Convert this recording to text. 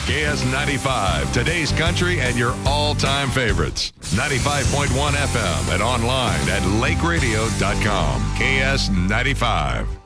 KS95, today's country and your all-time favorites. 95.1 FM and online at lakeradio.com. KS95.